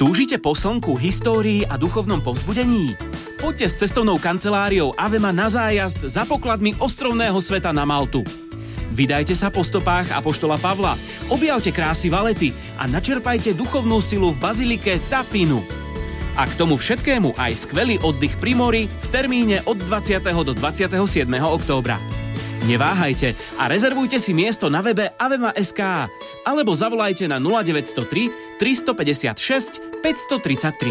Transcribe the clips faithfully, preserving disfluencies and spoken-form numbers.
Túžite po slnku, histórii a duchovnom povzbudení? Poďte s cestovnou kanceláriou Avema na zájazd za pokladmi ostrovného sveta na Maltu. Vydajte sa po stopách apoštola Pavla, objavte krásy Valety a načerpajte duchovnú silu v bazilike Tapinu. A k tomu všetkému aj skvelý oddych pri mori v termíne od dvadsiateho do dvadsiateho siedmeho októbra. Neváhajte a rezervujte si miesto na webe avema bodka es ká alebo zavolajte na nula deväť nula tri, tristopäťdesiatšesť, päťstotridsaťtri.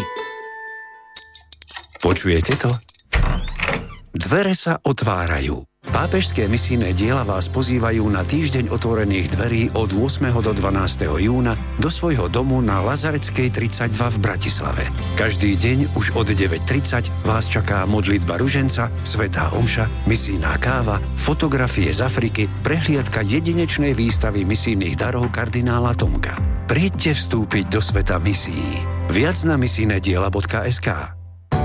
Počujete to? Dvere sa otvárajú. Pápežské misijné diela vás pozývajú na týždeň otvorených dverí od ôsmeho do dvanásteho júna do svojho domu na Lazareckej tridsaťdva v Bratislave. Každý deň už od deväť tridsať vás čaká modlitba ruženca, svätá omša, misijná káva, fotografie z Afriky, prehliadka jedinečnej výstavy misijných darov kardinála Tomka. Príďte vstúpiť do sveta misií. Viac na misijné diela bodka es ká.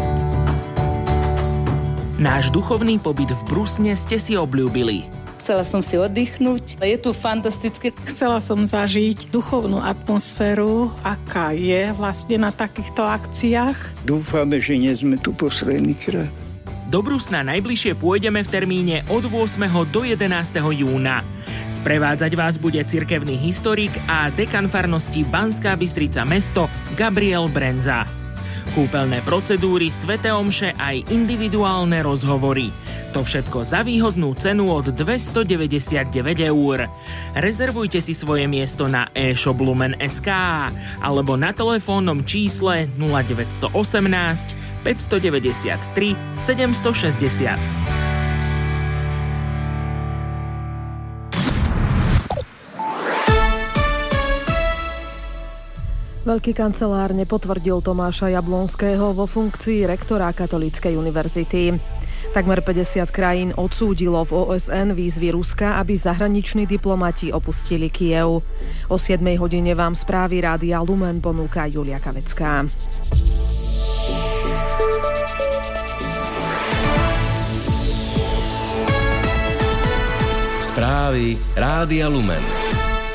Náš duchovný pobyt v Brusne ste si obľúbili. Chcela som si oddychnúť. Je tu fantastické. Chcela som zažiť duchovnú atmosféru, aká je vlastne na takýchto akciách. Dúfame, že nie sme tu posledný krát. Do Brusna najbližšie pôjdeme v termíne od ôsmeho do jedenásteho júna. Sprevádzať vás bude cirkevný historik a dekan farnosti Banská Bystrica mesto Gabriel Brenza. Kúpeľné procedúry, sväté omše aj individuálne rozhovory. To všetko za výhodnú cenu od dvestodeväťdesiatdeväť eur. Rezervujte si svoje miesto na e-shop lumen bodka es ká alebo na telefónnom čísle nula deväť jedna osem, päťstodeväťdesiattri, sedemstošesťdesiat. Veľký kancelár nepotvrdil Tomáša Jablonského vo funkcii rektora Katolíckej univerzity. Takmer päťdesiat krajín odsúdilo v ó es en výzvy Ruska, aby zahraniční diplomati opustili Kyjev. O siedmej hodine vám správy Rádia Lumen ponúka Julia Kavecká. Správy Rádia Lumen.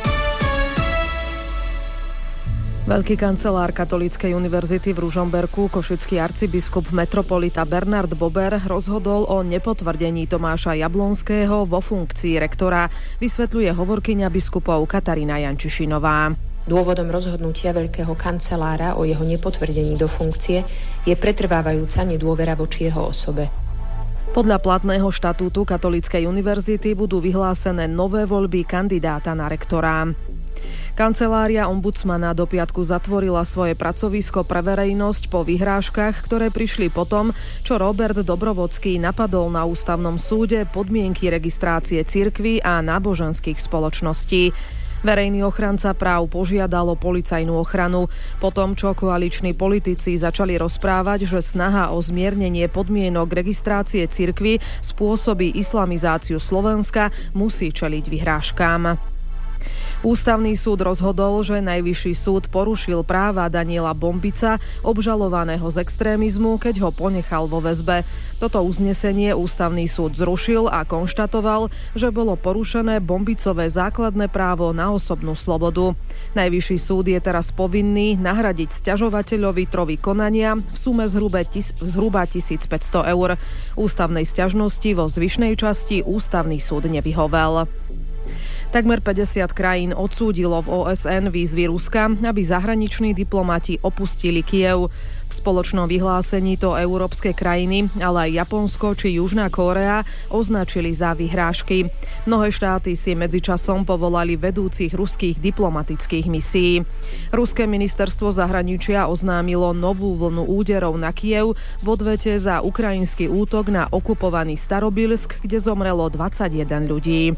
Veľký kancelár Katolíckej univerzity v Ružomberku, košický arcibiskup metropolita Bernard Bober rozhodol o nepotvrdení Tomáša Jablonského vo funkcii rektora, vysvetľuje hovorkyňa biskupov Katarína Jančišinová. Dôvodom rozhodnutia veľkého kancelára o jeho nepotvrdení do funkcie je pretrvávajúca nedôvera voči jeho osobe. Podľa platného štatútu Katolíckej univerzity budú vyhlásené nové voľby kandidáta na rektora. Kancelária ombudsmana do piatku zatvorila svoje pracovisko pre verejnosť po vyhrážkach, ktoré prišli potom, čo Robert Dobrovodský napadol na ústavnom súde podmienky registrácie cirkví a náboženských spoločností. Verejný ochranca práv požiadal o policajnú ochranu. Potom, čo koaliční politici začali rozprávať, že snaha o zmiernenie podmienok registrácie cirkvi spôsobí islamizáciu Slovenska, musí čeliť vyhrážkám. Ústavný súd rozhodol, že Najvyšší súd porušil práva Daniela Bombica, obžalovaného z extrémizmu, keď ho ponechal vo väzbe. Toto uznesenie Ústavný súd zrušil a konštatoval, že bolo porušené Bombicové základné právo na osobnú slobodu. Najvyšší súd je teraz povinný nahradiť sťažovateľovi trovy konania v sume zhruba, tis, zhruba tisícpäťsto eur. Ústavnej sťažnosti vo zvyšnej časti Ústavný súd nevyhovel. Takmer päťdesiat krajín odsúdilo v ó es en výzvy Ruska, aby zahraniční diplomati opustili Kyjev. V spoločnom vyhlásení to európske krajiny, ale aj Japonsko či Južná Kórea označili za vyhrážky. Mnohé štáty si medzičasom povolali vedúcich ruských diplomatických misií. Ruské ministerstvo zahraničia oznámilo novú vlnu úderov na Kyjev v odvete za ukrajinský útok na okupovaný Starobilsk, kde zomrelo dvadsaťjeden ľudí.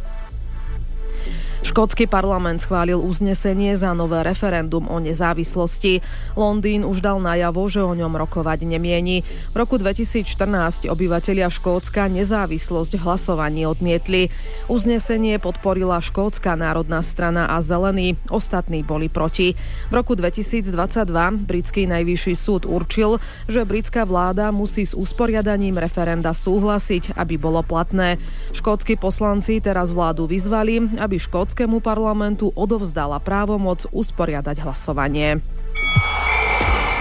Škótsky parlament schválil uznesenie za nové referendum o nezávislosti. Londýn už dal najavo, že o ňom rokovať nemieni. V roku dvetisícštrnásť obyvatelia Škótska nezávislosť v hlasovaní odmietli. Uznesenie podporila Škótska národná strana a Zelení, ostatní boli proti. V roku dvetisícdvadsaťdva britský najvyšší súd určil, že britská vláda musí s usporiadaním referenda súhlasiť, aby bolo platné. Škótski poslanci teraz vládu vyzvali, aby škótskému parlamentu odovzdala právomoc usporiadať hlasovanie.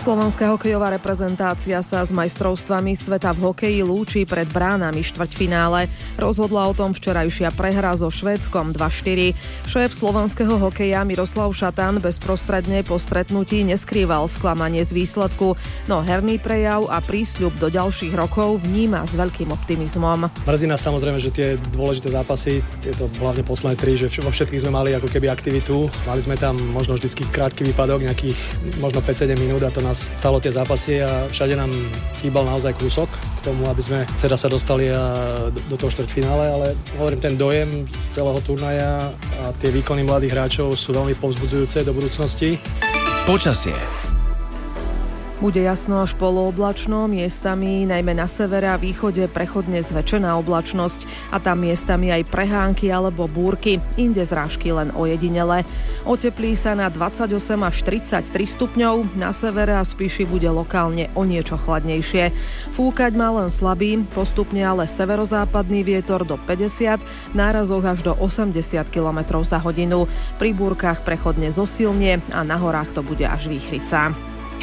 Slovenská hokejová reprezentácia sa s majstrovstvami sveta v hokeji lúči pred bránami štvrťfinále. Rozhodla o tom včerajšia prehra so Švédskom dva štyri. Šéf slovenského hokeja Miroslav Šatan bezprostredne po stretnutí neskrýval sklamanie z výsledku, no herný prejav a prísľub do ďalších rokov vníma s veľkým optimizmom. Mrzí nás samozrejme, že tie dôležité zápasy, tieto hlavne posledné tri, že vo všetkých sme mali ako keby aktivitu. Mali sme tam možno vždycky krátky výpadok, nejakých možno päť sedem minút a to nás stalo tie zápasy a všade nám chýbal naozaj kúsok k tomu, aby sme teda sa dostali do toho štvrťfinále, ale hovorím, ten dojem z celého turnaja a tie výkony mladých hráčov sú veľmi povzbudzujúce do budúcnosti. Počasie. Bude jasno až polooblačno, miestami najmä na severe a východe prechodne zväčšená oblačnosť a tam miestami aj prehánky alebo búrky, inde zrážky len ojedinele. Oteplí sa na dvadsaťosem až tridsaťtri stupňov, na severe a Spiši bude lokálne o niečo chladnejšie. Fúkať má len slabý, postupne ale severozápadný vietor do päťdesiat, v nárazoch až do osemdesiat kilometrov za hodinu. Pri búrkach prechodne zosilnie a na horách to bude až výchrica.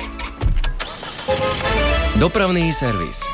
Dopravný servis.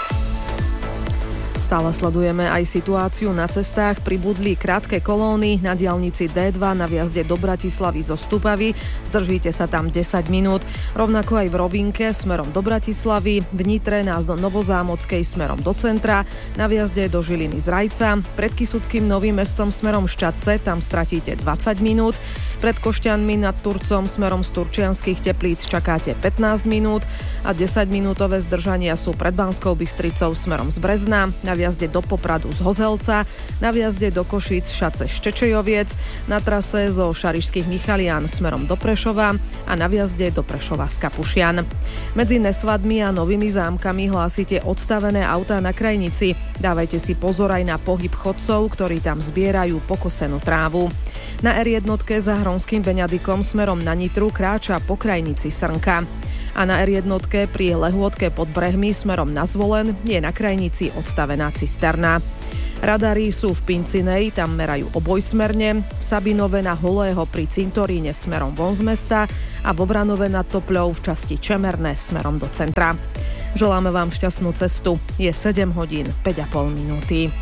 Stále sledujeme aj situáciu na cestách. Pribudli krátke kolóny na diaľnici dé dva na vjazde do Bratislavy zo Stupavy. Zdržíte sa tam desať minút. Rovnako aj v Rovinke smerom do Bratislavy, v Nitre nás do Novozámockej smerom do centra, na vjazde do Žiliny z Rajca, pred Kysuckým Novým Mestom smerom Šťadce, tam stratíte dvadsať minút. Pred Košťanmi nad Turcom smerom z Turčianskych Teplíc čakáte pätnásť minút a desaťminútové zdržania sú pred Banskou Bystricou smerom z Brezna, na vjazde do Popradu z Hozelca, na vjazde do Košíc Šace Štečejoviec, na trase zo Šarišských Michalian smerom do Prešova a na vjazde do Prešova z Kapušian. Medzi Nesvadmi a Novými Zámkami hlásite odstavené autá na krajnici. Dávajte si pozor aj na pohyb chodcov, ktorí tam zbierajú pokosenú trávu. Na er jedna za Hronským Beňadikom smerom na Nitru kráča po krajnici Srnka. A na er jedna pri Lehôtke pod Brehmi smerom na Zvolen je na krajnici odstavená cisterna. Radary sú v Pincinej, tam merajú obojsmerne, v Sabinove na Holého pri Cintoríne smerom von z mesta a vo Vranove nad Topľou v časti Čemerné smerom do centra. Želáme vám šťastnú cestu. Je sedem hodín päť a pol minúty.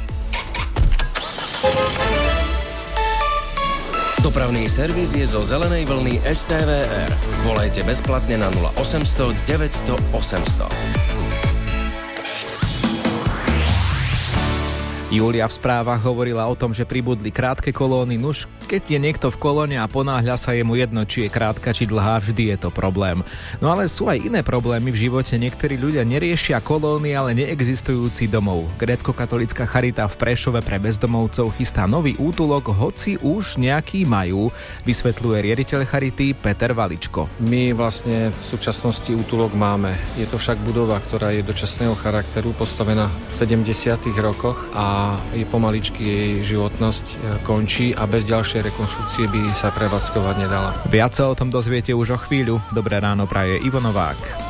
Dopravný servis je zo zelenej vlny es té vé er. Volajte bezplatne na nula osemsto deväťsto osemsto. Julia v správach hovorila o tom, že pribudli krátke kolóny. Nuž, keď je niekto v kolóne a ponáhľa sa, je mu jedno, či je krátka, či dlhá, vždy je to problém. No ale sú aj iné problémy v živote. Niektorí ľudia neriešia kolóny, ale neexistujúci domov. Grécko-katolícka charita v Prešove pre bezdomovcov chystá nový útulok, hoci už nejaký majú, vysvetľuje riaditeľ charity Peter Valičko. My vlastne v súčasnosti útulok máme. Je to však budova, ktorá je dočasného charakteru, postavená v sedemdesiatych rokoch a a je pomaličky jej životnosť končí a bez ďalšej rekonštrukcie by sa prevádzkovať nedala. Viac sa o tom dozviete už o chvíľu. Dobré ráno praje Ivo Novák.